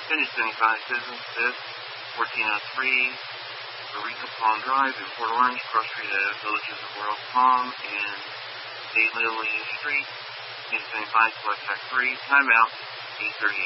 Finish 75 Citizens, 5th, 1403, Eureka Palm Drive in Port Orange, cross street at Villages of Royal Palm and Daylily Street. Finish 75, select track 3, timeout, 8:38.